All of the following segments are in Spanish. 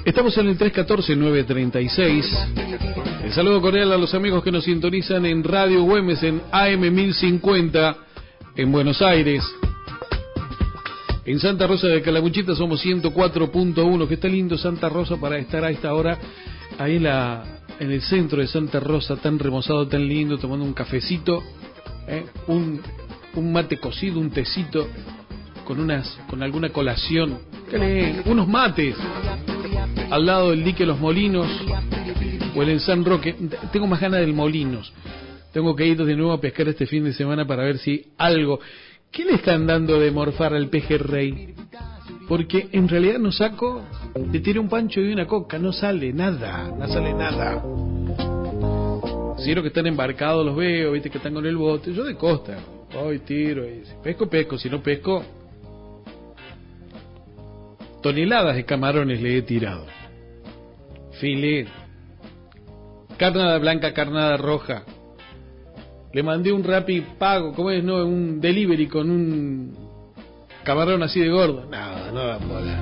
Estamos en el 314-936. El saludo cordial a los amigos que nos sintonizan en Radio Güemes en AM 1050 en Buenos Aires. En Santa Rosa de Calamuchita somos 104.1. Que está lindo Santa Rosa para estar a esta hora ahí en el centro de Santa Rosa, tan remozado, tan lindo, tomando un cafecito, un mate cocido, un tecito con alguna colación, unos mates al lado del dique Los Molinos o el San Roque. Tengo más ganas del Molinos. Tengo que ir de nuevo a pescar este fin de semana para ver si algo. ¿Qué le están dando de morfar al pejerrey? Porque en realidad no saco, le tiro un pancho y una coca, no sale nada. Si los que están embarcados los veo, viste que están con el bote, yo de costa, voy, tiro, y si pesco, si no pesco, toneladas de camarones le he tirado. Filé, carnada blanca, carnada roja. Le mandé un Rappi pago, ¿cómo es? No, un delivery con un camarón así de gordo. Nada, no da bola.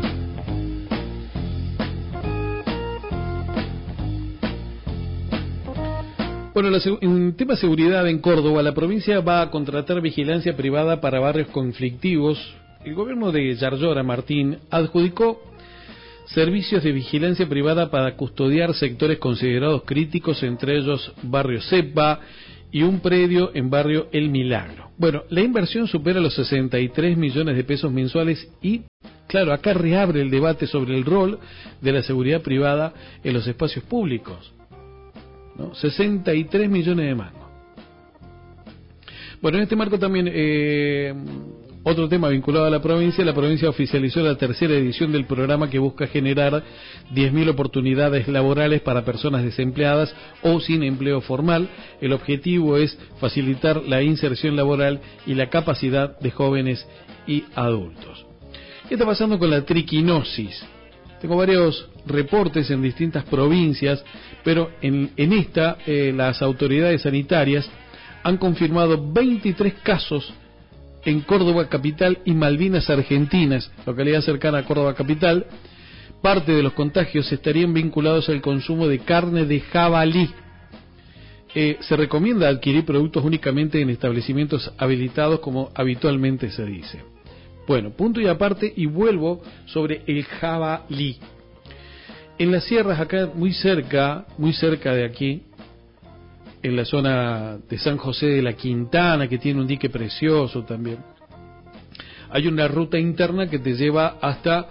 Bueno, en tema de seguridad en Córdoba, la provincia va a contratar vigilancia privada para barrios conflictivos. El gobierno de Yarlora Martín adjudicó servicios de vigilancia privada para custodiar sectores considerados críticos, entre ellos barrio Cepa y un predio en barrio El Milagro. Bueno, la inversión supera los 63 millones de pesos mensuales y, claro, acá reabre el debate sobre el rol de la seguridad privada en los espacios públicos, ¿no? 63 millones de mangos. Bueno, en este marco también, otro tema vinculado a la provincia oficializó la tercera edición del programa que busca generar 10.000 oportunidades laborales para personas desempleadas o sin empleo formal. El objetivo es facilitar la inserción laboral y la capacidad de jóvenes y adultos. ¿Qué está pasando con la triquinosis? Tengo varios reportes en distintas provincias, pero en esta las autoridades sanitarias han confirmado 23 casos en Córdoba capital y Malvinas Argentinas, localidad cercana a Córdoba capital. Parte de los contagios estarían vinculados al consumo de carne de jabalí. Se recomienda adquirir productos únicamente en establecimientos habilitados, como habitualmente se dice. Bueno, punto y aparte, y vuelvo sobre el jabalí. En las sierras, acá muy cerca de aquí, en la zona de San José de la Quintana, que tiene un dique precioso también, hay una ruta interna que te lleva hasta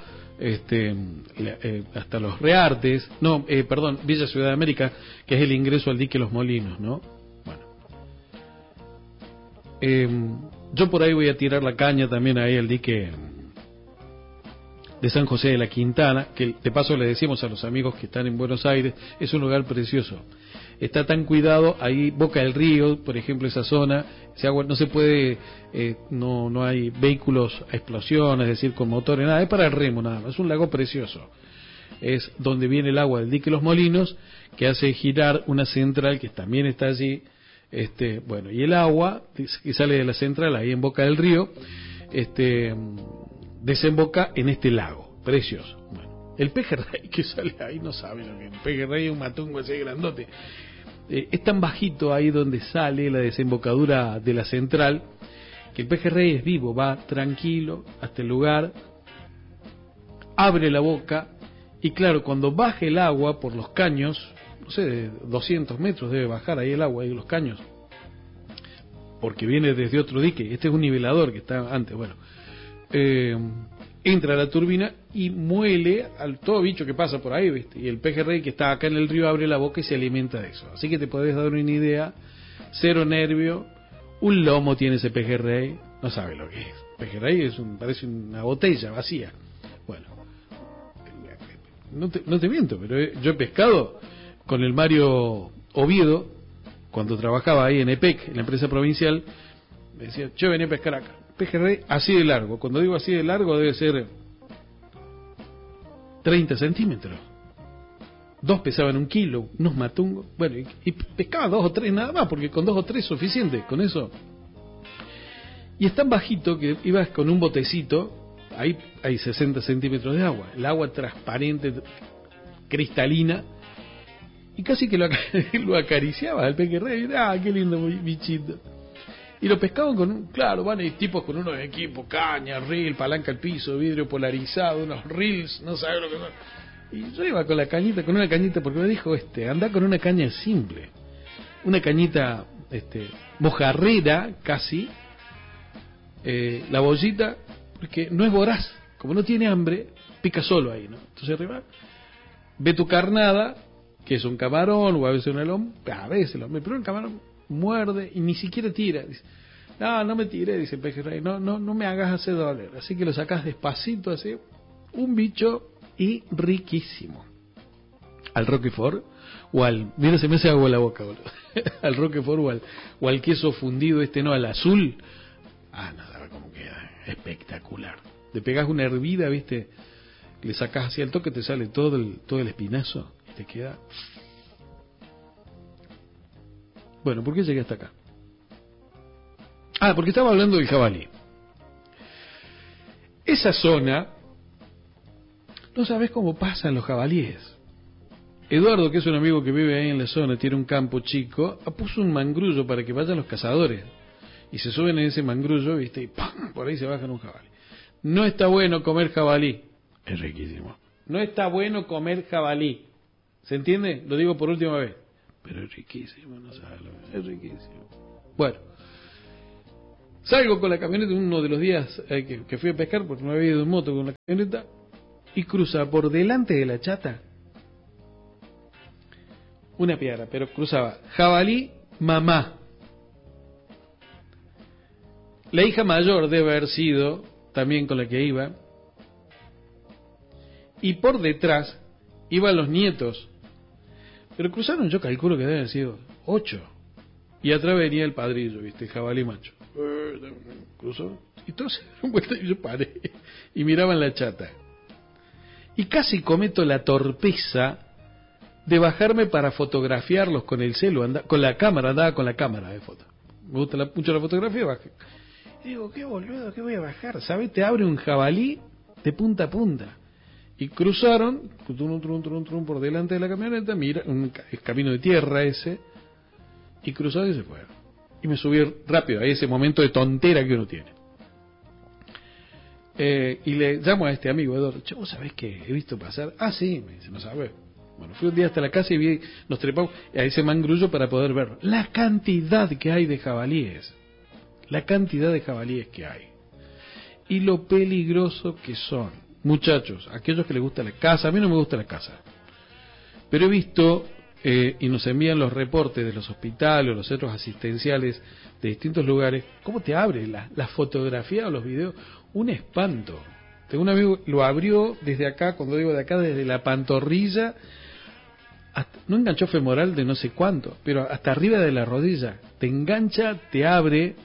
hasta los Reartes, Villa Ciudad de América, que es el ingreso al dique Los Molinos, ¿no? Bueno, yo por ahí voy a tirar la caña también ahí al dique de San José de la Quintana, que de paso le decimos a los amigos que están en Buenos Aires, es un lugar precioso. Está tan cuidado, ahí Boca del Río, por ejemplo, esa zona, ese agua no se puede, no hay vehículos a explosión, es decir, con motores, nada, es para el remo nada más, es un lago precioso. Es donde viene el agua del dique Los Molinos, que hace girar una central que también está allí, bueno, y el agua que sale de la central ahí en Boca del Río, desemboca en este lago, precioso. Bueno, el pejerrey que sale ahí no sabe lo que es. El pejerrey es un matungo ese grandote. Es tan bajito ahí donde sale la desembocadura de la central, que el pejerrey es vivo, va tranquilo hasta el lugar, abre la boca, y claro, cuando baja el agua por los caños, no sé, de 200 metros debe bajar ahí el agua, ahí los caños, porque viene desde otro dique. Este es un nivelador que está antes, bueno, entra a la turbina y muele al todo bicho que pasa por ahí, ¿viste? Y el pejerrey que está acá en el río abre la boca y se alimenta de eso. Así que te podés dar una idea, cero nervio, un lomo tiene ese pejerrey, no sabe lo que es. Pejerrey parece una botella vacía. Bueno, no te miento, pero yo he pescado con el Mario Oviedo, cuando trabajaba ahí en EPEC, en la empresa provincial. Me decía, yo venía a pescar acá. Pejerrey así de largo. Cuando digo así de largo, debe ser 30 centímetros. 2 pesaban 1 kilo, unos matungos. Bueno, y pescaba 2 o 3 nada más, porque con 2 o 3 es suficiente, con eso. Y es tan bajito que ibas con un botecito, ahí hay 60 centímetros de agua. El agua transparente, cristalina, y casi que lo acariciaba al pejerrey. Qué lindo bichito. Y lo pescaban claro, van tipos con unos equipos, caña, reel, palanca al piso, vidrio polarizado, unos reels, no sabes lo que son. Y yo iba con una cañita, porque me dijo, anda con una caña simple, una cañita, mojarrera casi, la bollita, porque no es voraz, como no tiene hambre, pica solo ahí, ¿no? Entonces arriba, ve tu carnada, que es un camarón, o a veces un lomo, a veces pero el camarón muerde y ni siquiera tira. Dice, no me tiré, dice el pejerrey, no me hagas hacer doler. Así que lo sacás despacito, así, un bicho y riquísimo. Al Roquefort, mira, se me hace agua la boca, boludo. Al Roquefort o al queso fundido, al azul. Nada, como queda, espectacular. Le pegás una hervida, viste, le sacás así al toque, te sale todo el espinazo y te queda. Bueno, ¿por qué llegué hasta acá? Porque estaba hablando del jabalí. Esa zona, no sabes cómo pasan los jabalíes. Eduardo, que es un amigo que vive ahí en la zona, tiene un campo chico, puso un mangrullo para que vayan los cazadores. Y se suben en ese mangrullo, viste, y ¡pam! Por ahí se bajan un jabalí. No está bueno comer jabalí. Es riquísimo. No está bueno comer jabalí. ¿Se entiende? Lo digo por última vez. Pero es riquísimo, no sabes lo que es riquísimo. Bueno, salgo con la camioneta uno de los días que fui a pescar, porque no había ido en moto con la camioneta, y cruza por delante de la chata una piedra, pero cruzaba jabalí mamá. La hija mayor debe haber sido también con la que iba, y por detrás iban los nietos. Pero cruzaron, yo calculo que deben haber sido 8. Y atrás venía el padrillo, viste, jabalí macho. Cruzó. Y todos se dieron vuelta y yo paré. Y miraban la chata. Y casi cometo la torpeza de bajarme para fotografiarlos con el celu, andaba con la cámara de foto. Me gusta mucho la fotografía, bajé. Y digo, qué boludo, ¿qué voy a bajar? ¿Sabes? Te abre un jabalí de punta a punta. Y cruzaron, por delante de la camioneta, mira, el camino de tierra ese, y cruzaron y se fueron. Y me subí rápido, a ese momento de tontera que uno tiene. Y le llamo a este amigo, Eduardo, ¿vos sabés qué he visto pasar? Sí, me dice, no sabés. Bueno, fui un día hasta la casa y nos trepamos a ese mangrullo para poder verlo. La cantidad que hay de jabalíes. La cantidad de jabalíes que hay. Y lo peligroso que son. Muchachos, aquellos que les gusta la caza, a mí no me gusta la caza, pero he visto, y nos envían los reportes de los hospitales, los centros asistenciales de distintos lugares, cómo te abre la fotografía o los videos, un espanto. Tengo un amigo, lo abrió desde acá, cuando digo de acá, desde la pantorrilla, no enganchó femoral de no sé cuánto, pero hasta arriba de la rodilla, te engancha, te abre.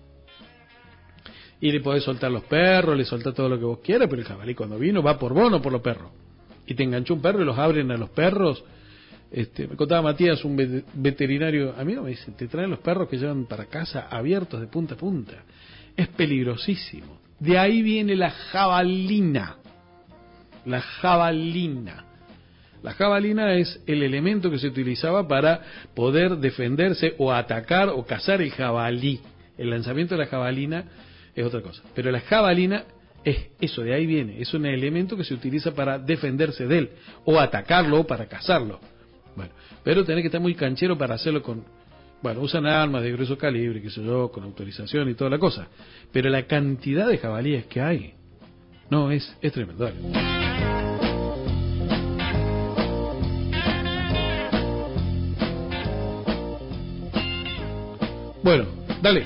Y le podés soltar los perros, le soltás todo lo que vos quieras, pero el jabalí cuando vino va por vos, no por los perros. Y te enganchó un perro y los abren a los perros. Me contaba Matías, un veterinario amigo, me dice, te traen los perros que llevan para casa abiertos de punta a punta. Es peligrosísimo. De ahí viene la jabalina. La jabalina. La jabalina es el elemento que se utilizaba para poder defenderse o atacar o cazar el jabalí. El lanzamiento de la jabalina es otra cosa. Pero la jabalina es eso, de ahí viene. Es un elemento que se utiliza para defenderse de él, o atacarlo, o para cazarlo. Bueno, pero tenés que estar muy canchero para hacerlo con... Bueno, usan armas de grueso calibre, qué sé yo, con autorización y toda la cosa. Pero la cantidad de jabalíes que hay, no, es tremendo. Dale. Bueno, dale.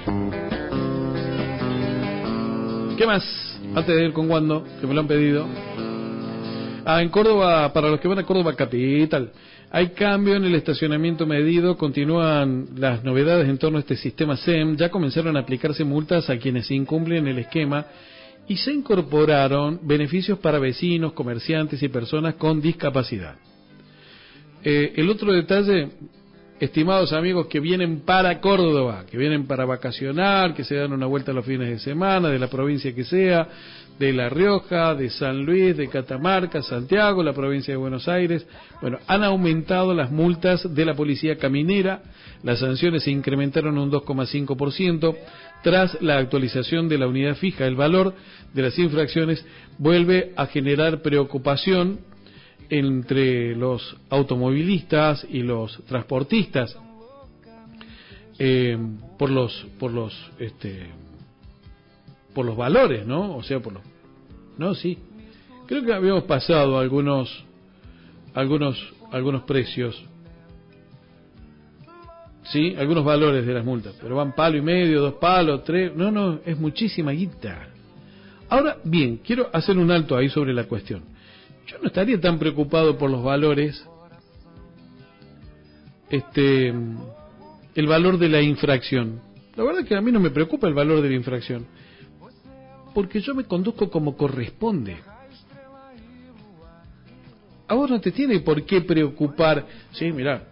¿Qué más? Antes de ir con Wando, que me lo han pedido. En Córdoba, para los que van a Córdoba capital, hay cambio en el estacionamiento medido, continúan las novedades en torno a este sistema SEM, ya comenzaron a aplicarse multas a quienes incumplen el esquema y se incorporaron beneficios para vecinos, comerciantes y personas con discapacidad. El otro detalle, estimados amigos que vienen para Córdoba, que vienen para vacacionar, que se dan una vuelta los fines de semana, de la provincia que sea, de La Rioja, de San Luis, de Catamarca, Santiago, la provincia de Buenos Aires, bueno, han aumentado las multas de la policía caminera, las sanciones se incrementaron un 2,5%, tras la actualización de la unidad fija. El valor de las infracciones vuelve a generar preocupación entre los automovilistas y los transportistas por los valores, ¿no? O sea, sí. Creo que habíamos pasado algunos precios, sí, algunos valores de las multas, pero van palo y medio, 2 palos, 3, no, es muchísima guita. Ahora bien, quiero hacer un alto ahí sobre la cuestión. Yo no estaría tan preocupado por los valores, el valor de la infracción. La verdad es que a mí no me preocupa el valor de la infracción, porque yo me conduzco como corresponde. A vos no te tiene por qué preocupar, sí, mirá,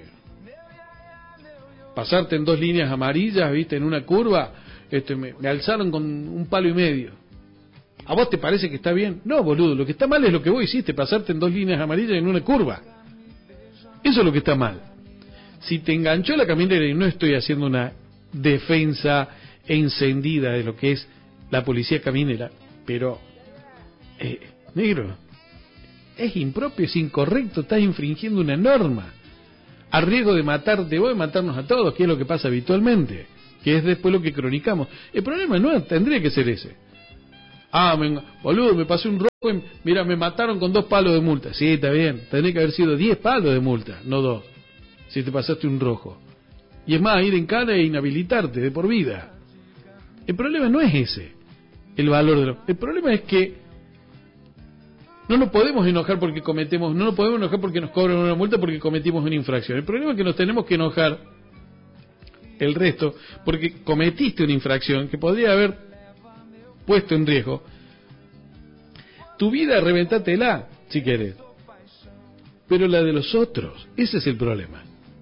pasarte en 2 líneas amarillas, viste, en una curva, me alzaron con 1 palo y medio. ¿A vos te parece que está bien? No, boludo, lo que está mal es lo que vos hiciste, pasarte en 2 líneas amarillas en una curva. Eso es lo que está mal. Si te enganchó la caminera, y no estoy haciendo una defensa encendida de lo que es la policía caminera, pero, negro, es impropio, es incorrecto, estás infringiendo una norma, a riesgo de matarte vos y matarnos a todos, que es lo que pasa habitualmente, que es después lo que cronicamos. El problema no tendría que ser ese. Boludo, me pasé un rojo y mira, me mataron con 2 palos de multa. Sí, está bien, tendría que haber sido 10 palos de multa, no 2, si te pasaste un rojo. Y es más, ir en cana e inhabilitarte de por vida. El problema no es ese, el valor el problema es que no nos podemos enojar porque no nos podemos enojar porque nos cobran una multa porque cometimos una infracción. El problema es que nos tenemos que enojar el resto porque cometiste una infracción que podría haber puesto en riesgo tu vida, reventatela si querés, pero la de los otros, ese es el problema.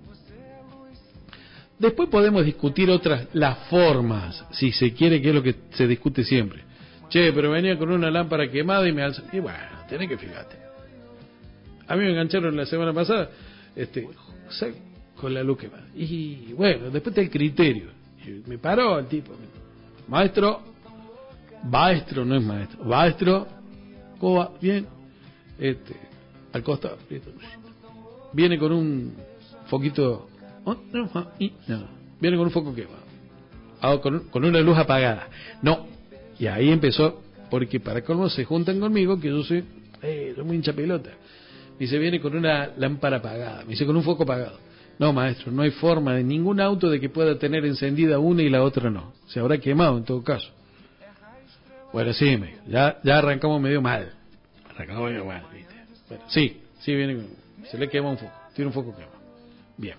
Después podemos discutir las formas, si se quiere, que es lo que se discute siempre. Che, pero venía con una lámpara quemada y me alza. Y bueno, tenés que fijarte. A mí me engancharon la semana pasada con la luz quemada. Y bueno, después está el criterio. Y me paró el tipo. Maestro, no es maestro, ¿cómo va? Bien. Al costado. Viene con un foquito. No. Viene con un foco quemado. Con una luz apagada. No. Y ahí empezó, porque para colmo se juntan conmigo, que yo soy muy hincha pelota. Me dice, viene con una lámpara apagada. Me dice, con un foco apagado. No, maestro, no hay forma de ningún auto de que pueda tener encendida una y la otra no. Se habrá quemado en todo caso. Bueno, sí, ya arrancamos medio mal. ¿Viste? Bueno, sí, viene, se le quema un foco. Tiene un foco quemado. Bien.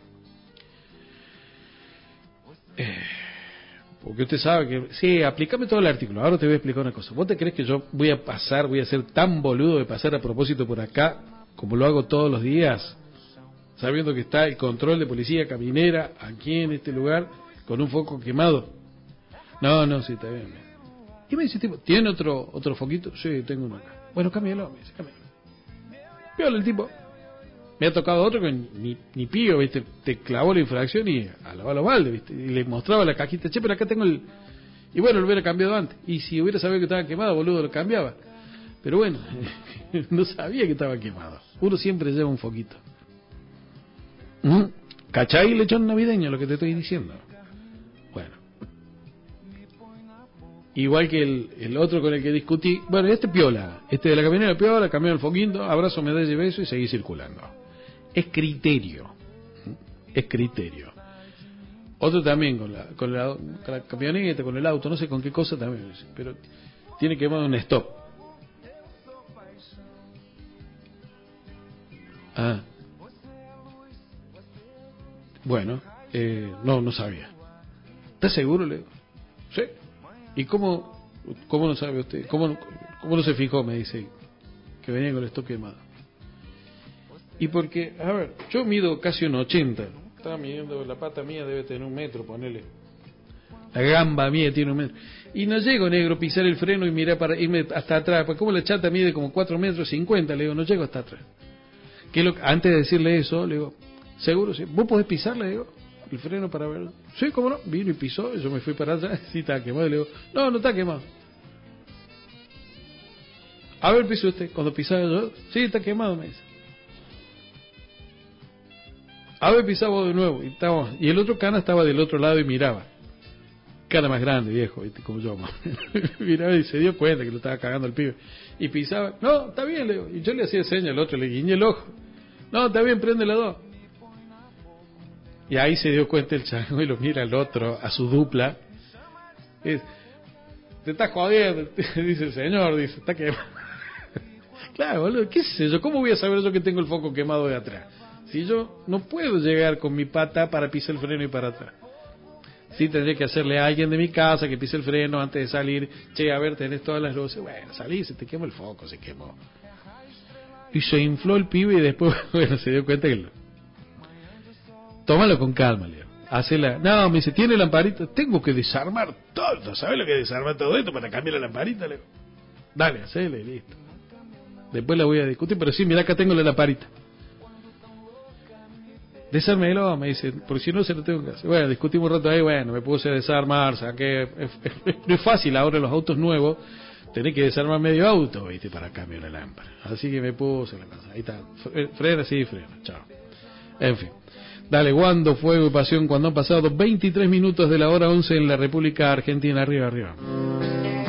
Porque usted sabe que... Sí, aplícame todo el artículo. Ahora te voy a explicar una cosa. ¿Vos te crees que yo voy a ser tan boludo de pasar a propósito por acá, como lo hago todos los días, sabiendo que está el control de policía caminera aquí en este lugar, con un foco quemado? No, sí, está bien. Y me dice, tipo, ¿tiene otro foquito? Sí, tengo uno acá. Bueno, cámbialo, me dice, cámbialo. Piola el tipo. Me ha tocado otro que ni pío, ¿viste? Te clavó la infracción y a lo balde, ¿viste? Y le mostraba la cajita, che, pero acá tengo el... Y bueno, lo hubiera cambiado antes. Y si hubiera sabido que estaba quemado, boludo, lo cambiaba. Pero bueno, no sabía que estaba quemado. Uno siempre lleva un foquito. ¿Cachai, lechón navideño, lo que te estoy diciendo? Bueno. Igual que el otro con el que discutí. Bueno, piola. De la camionera piola, cambió el foquito, abrazo, medalla y beso y seguí circulando. Es criterio. Otro también con la camioneta, con el auto, no sé con qué cosa también, pero tiene que poner un stop. Bueno, no sabía. ¿Estás seguro? Le digo. Sí. ¿Y cómo no sabe usted? ¿Cómo no se fijó? Me dice que venía con el stop quemado. Y porque, a ver, yo mido casi un 80, Estaba midiendo, la pata mía debe tener 1 metro, ponele. La gamba mía tiene 1 metro. Y no llego, negro, pisar el freno y mirar para irme hasta atrás. Pues como la chata mide como 4 metros 50, le digo, no llego hasta atrás. Antes de decirle eso, le digo, ¿seguro? Sí. ¿Vos podés pisarle? Le digo, el freno para ver. Sí, cómo no. Vino y pisó, yo me fui para allá. Sí, está quemado. Le digo, no, no está quemado. A ver, piso usted. Cuando pisaba yo, sí, está quemado, me dice. A ver, pisaba vos de nuevo. Y el otro cana estaba del otro lado y miraba. Cara más grande, viejo, ¿viste? Como yo. Miraba y se dio cuenta que lo estaba cagando el pibe. Y pisaba. No, está bien, le digo. Y yo le hacía señas al otro, le guiñé el ojo. No, está bien, prende las 2. Y ahí se dio cuenta el chango y lo mira al otro, a su dupla. Te estás jodiendo, dice el señor, dice, está quemado. Claro, boludo, qué sé yo, ¿cómo voy a saber yo que tengo el foco quemado de atrás? Si yo no puedo llegar con mi pata para pisar el freno y para atrás. Sí, tendría que hacerle a alguien de mi casa que pise el freno antes de salir. Che, a ver, tenés todas las luces. Bueno, salí, se te quemó el foco, se quemó. Y se infló el pibe y después, bueno, se dio cuenta que tómalo con calma, Leo. Hacela. No, me dice, ¿tiene lamparita? Tengo que desarmar todo. ¿Sabes lo que es desarmar todo esto para cambiar la lamparita, Leo? Dale, hacele, listo. Después la voy a discutir, pero sí, mira, acá tengo la lamparita. Desármelo, me dice, porque si no se lo tengo que hacer. Bueno, discutimos un rato ahí, bueno, me puse a desarmar, saqué. No es fácil ahora en los autos nuevos, tenés que desarmar medio auto, ¿viste? Para cambiar la lámpara. Así que me puse la cosa. Ahí está. Frena, sí, frena. Chao. En fin. Dale, Guando, Fuego y Pasión, cuando han pasado 23 minutos de la hora 11 en la República Argentina. Arriba, arriba.